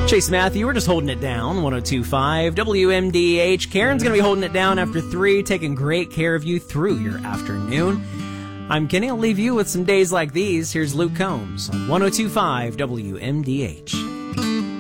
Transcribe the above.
Chase Matthew, we're just holding it down. 102.5 WMDH. Karen's going to be holding it down after 3, taking great care of you through your afternoon. I'm Kenny. I'll leave you with some days like these. Here's Luke Combs on 102.5 WMDH.